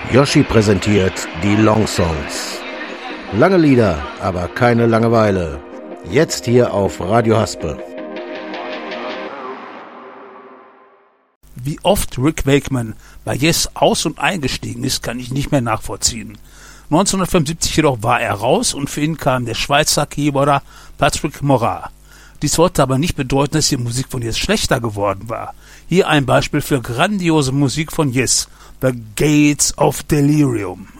Yoshi präsentiert die Long Songs. Lange Lieder, aber keine Langeweile. Jetzt hier auf Radio Haspe. Wie oft Rick Wakeman bei Yes aus- und eingestiegen ist, kann ich nicht mehr nachvollziehen. 1975 jedoch war er raus und für ihn kam der Schweizer Keyboarder Patrick Morat. Dies wollte aber nicht bedeuten, dass die Musik von Yes schlechter geworden war. Hier ein Beispiel für grandiose Musik von Yes, The Gates of Delirium.